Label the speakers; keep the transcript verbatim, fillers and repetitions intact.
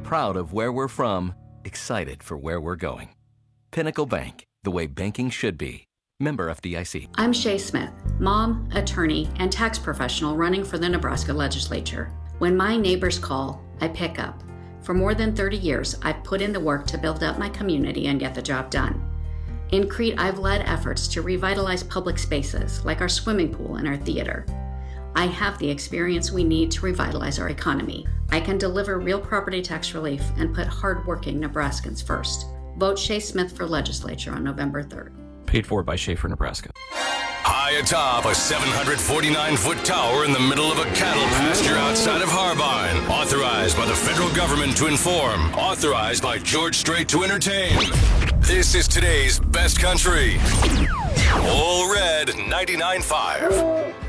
Speaker 1: proud of where we're from, excited for where we're going. Pinnacle Bank, the way banking should be. Member F D I C.
Speaker 2: I'm Shay Smith, mom, attorney, and tax professional running for the Nebraska legislature. When my neighbors call, I pick up. For more than thirty years, I've put in the work to build up my community and get the job done. In Crete, I've led efforts to revitalize public spaces like our swimming pool and our theater. I have the experience we need to revitalize our economy. I can deliver real property tax relief and put hardworking Nebraskans first. Vote Shay Smith for legislature on November third.
Speaker 3: Paid for by Schaefer, Nebraska.
Speaker 4: High atop a seven hundred forty-nine foot tower in the middle of a cattle pasture outside of Harbine. Authorized by the federal government to inform. Authorized by George Strait to entertain. This is today's best country. All Red ninety-nine point five.